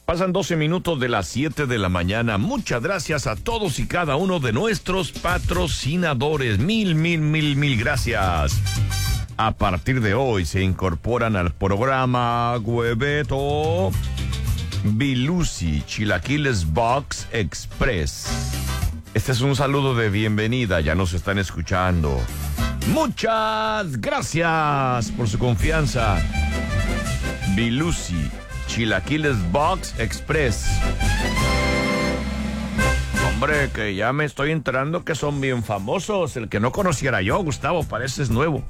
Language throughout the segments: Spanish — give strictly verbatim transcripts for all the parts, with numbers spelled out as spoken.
Pasan doce minutos de las siete de la mañana. Muchas gracias a todos y cada uno de nuestros patrocinadores. Mil, mil, mil, mil gracias. A partir de hoy se incorporan al programa Hueveto, Bilusi, Chilaquiles Box Express. Este es un saludo de bienvenida, ya nos están escuchando. Muchas gracias por su confianza. Bilusi, Chilaquiles Box Express. Hombre, que ya me estoy enterando que son bien famosos. El que no conociera yo, Gustavo, pareces nuevo.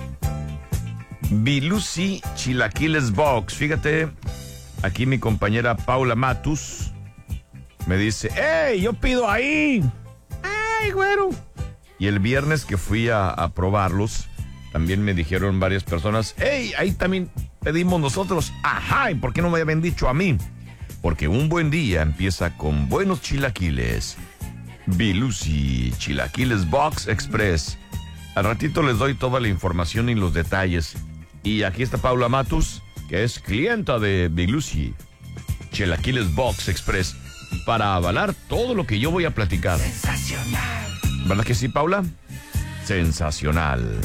Bilusi, Chilaquiles Box. Fíjate, aquí mi compañera Paula Matus me dice, ¡Ey, yo pido ahí! ¡Ay, güero! Y el viernes que fui a, a probarlos, también me dijeron varias personas, ¡Ey, ahí también pedimos nosotros! ¡Ajá! ¿Y por qué no me habían dicho a mí? Porque un buen día empieza con buenos chilaquiles. Bilusi, Chilaquiles Box Express. Al ratito les doy toda la información y los detalles. Y aquí está Paula Matus, que es clienta de Bilusi, Chilaquiles Box Express, para avalar todo lo que yo voy a platicar. Sensacional. ¿Verdad que sí, Paula? Sensacional.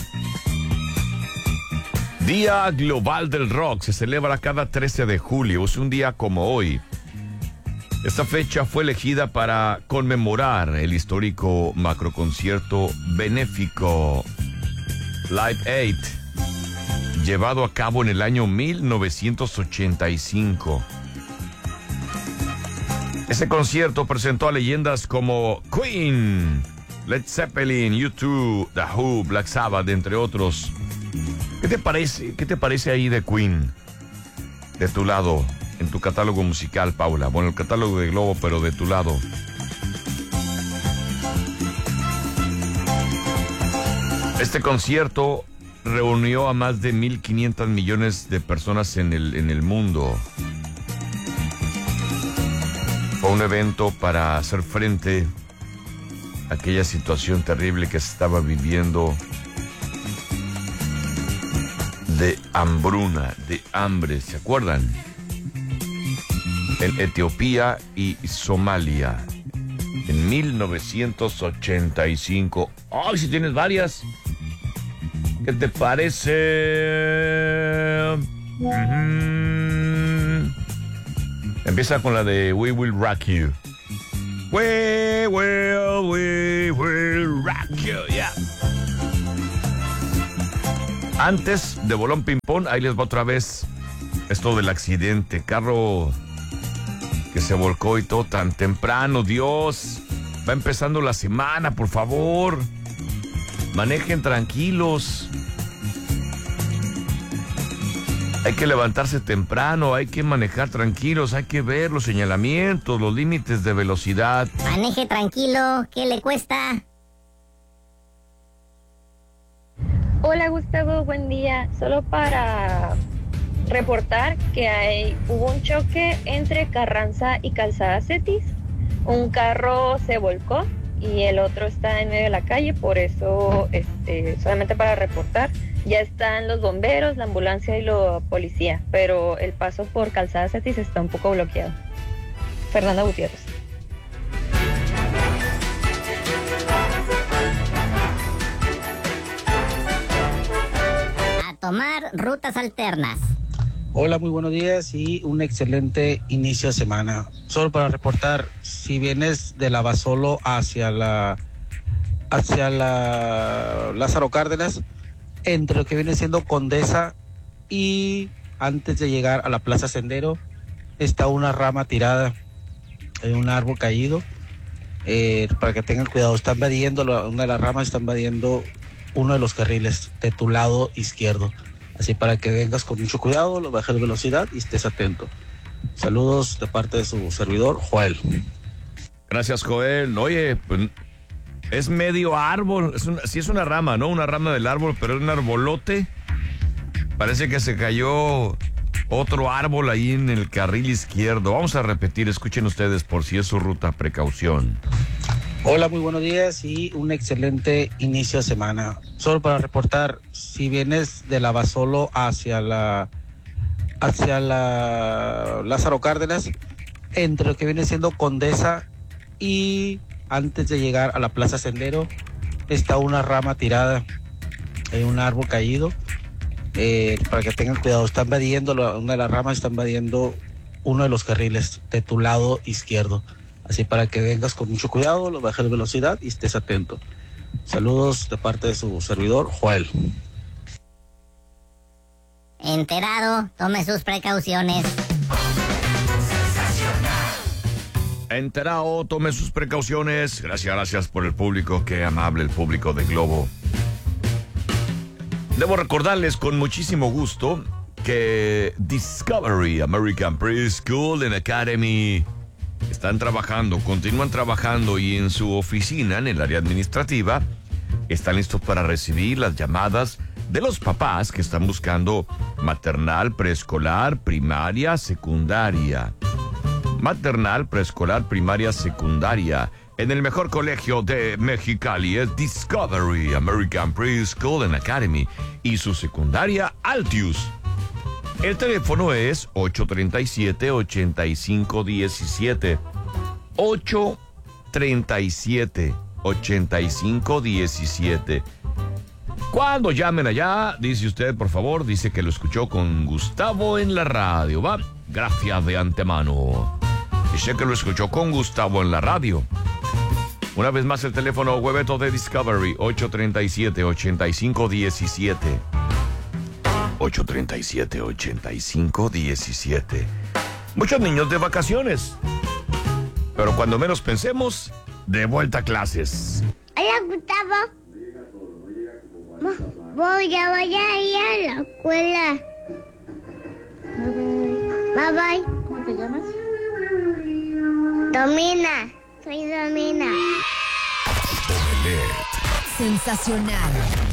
Día Global del Rock se celebra cada trece de julio. Es un día como hoy. Esta fecha fue elegida para conmemorar el histórico macroconcierto benéfico Live Aid, llevado a cabo en el año mil novecientos ochenta y cinco. Ese concierto presentó a leyendas como Queen, Led Zeppelin, U dos, The Who, Black Sabbath, entre otros. ¿Qué te parece, qué te parece ahí de Queen? De tu lado, en tu catálogo musical, Paula. Bueno, el catálogo de Globo, pero de tu lado. Este concierto reunió a más de mil quinientos millones de personas en el, en el mundo. Fue un evento para hacer frente a aquella situación terrible que se estaba viviendo de hambruna, de hambre, ¿se acuerdan? En Etiopía y Somalia, en mil novecientos ochenta y cinco. ¡Ay, si tienes varias! ¿Qué te parece? Mm-hmm. Empieza con la de We Will Rock You. We will, we will rock you, yeah. Antes de Bolón Ping Pong, ahí les va otra vez esto del accidente. Carro que se volcó y todo tan temprano. Dios, va empezando la semana, por favor. Manejen tranquilos. Hay que levantarse temprano, hay que manejar tranquilos, hay que ver los señalamientos, los límites de velocidad. Maneje tranquilo, ¿qué le cuesta? Hola Gustavo, buen día. Solo para reportar que hay, hubo un choque entre Carranza y Calzada Cetis. Un carro se volcó y el otro está en medio de la calle, por eso este, solamente para reportar. Ya están los bomberos, la ambulancia y la policía, pero el paso por Calzada Cetis está un poco bloqueado. Fernanda Gutiérrez. A tomar rutas alternas. Hola, muy buenos días y un excelente inicio de semana. Solo para reportar, si vienes de Lavasolo hacia la hacia la Lázaro Cárdenas, entre lo que viene siendo Condesa y antes de llegar a la Plaza Sendero, está una rama tirada, hay un árbol caído, eh, para que tengan cuidado, están invadiendo, una de las ramas está invadiendo uno de los carriles de tu lado izquierdo, así para que vengas con mucho cuidado, lo bajes de velocidad y estés atento. Saludos de parte de su servidor, Joel. Gracias, Joel. Oye, pues es medio árbol, es una, sí es una rama, ¿no? Una rama del árbol, pero es un arbolote. Parece que se cayó otro árbol ahí en el carril izquierdo. Vamos a repetir, escuchen ustedes por si es su ruta, precaución. Hola, muy buenos días y un excelente inicio de semana. Solo para reportar, si vienes de Lavasolo hacia la hacia la Lázaro Cárdenas, entre lo que viene siendo Condesa y antes de llegar a la Plaza Sendero está una rama tirada, hay un árbol caído. Eh, para que tengan cuidado, está invadiendo, una de las ramas está invadiendo uno de los carriles de tu lado izquierdo. Así para que vengas con mucho cuidado, lo bajes de velocidad y estés atento. Saludos de parte de su servidor, Joel. Enterado, tome sus precauciones. Enterado, tome sus precauciones. Gracias, gracias por el público, qué amable el público de Globo. Debo recordarles con muchísimo gusto que Discovery American Preschool and Academy están trabajando, continúan trabajando y en su oficina, en el área administrativa, están listos para recibir las llamadas de los papás que están buscando maternal, preescolar, primaria, secundaria. Maternal, preescolar, primaria, secundaria. En el mejor colegio de Mexicali es Discovery American Preschool and Academy y su secundaria Altius. El teléfono es ocho tres siete, ocho cinco uno siete. ocho tres siete, ocho cinco uno siete. Cuando llamen allá, dice usted, por favor, dice que lo escuchó con Gustavo en la radio, ¿va? Gracias de antemano. Dice que lo escuchó con Gustavo en la radio. Una vez más el teléfono hueveto de Discovery, ocho tres siete, ocho cinco uno siete. ocho tres siete, ocho cinco uno siete. Muchos niños de vacaciones, pero cuando menos pensemos, de vuelta a clases. Hola, Gustavo. Voy a, voy a ir a la escuela. Bye bye. ¿Cómo te llamas? Domina. Soy Domina. Sensacional.